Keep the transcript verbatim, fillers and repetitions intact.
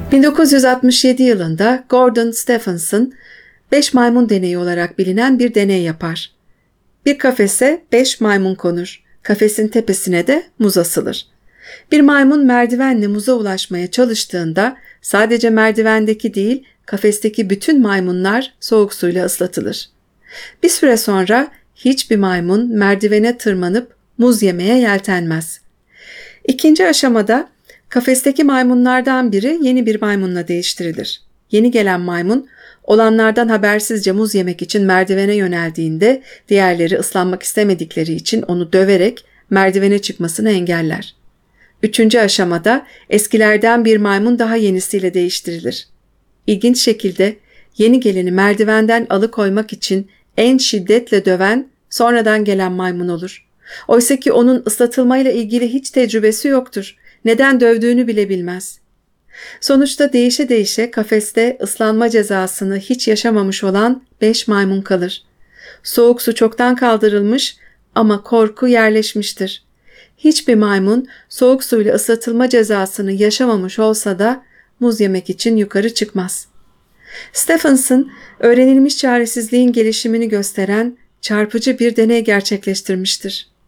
bin dokuz yüz altmış yedi yılında Gordon Stephenson beş maymun deneyi olarak bilinen bir deney yapar. Bir kafese beş maymun konur. Kafesin tepesine de muz asılır. Bir maymun merdivenle muza ulaşmaya çalıştığında sadece merdivendeki değil, kafesteki bütün maymunlar soğuk suyla ıslatılır. Bir süre sonra hiçbir maymun merdivene tırmanıp muz yemeye yeltenmez. İkinci aşamada kafesteki maymunlardan biri yeni bir maymunla değiştirilir. Yeni gelen maymun olanlardan habersizce muz yemek için merdivene yöneldiğinde diğerleri ıslanmak istemedikleri için onu döverek merdivene çıkmasını engeller. Üçüncü aşamada eskilerden bir maymun daha yenisiyle değiştirilir. İlginç şekilde yeni geleni merdivenden alıkoymak için en şiddetle döven sonradan gelen maymun olur. Oysa ki onun ıslatılmayla ilgili hiç tecrübesi yoktur. Neden dövdüğünü bile bilmez. Sonuçta değişe değişe kafeste ıslanma cezasını hiç yaşamamış olan beş maymun kalır. Soğuk su çoktan kaldırılmış ama korku yerleşmiştir. Hiçbir maymun soğuk suyla ıslatılma cezasını yaşamamış olsa da muz yemek için yukarı çıkmaz. Stephenson, öğrenilmiş çaresizliğin gelişimini gösteren çarpıcı bir deney gerçekleştirmiştir.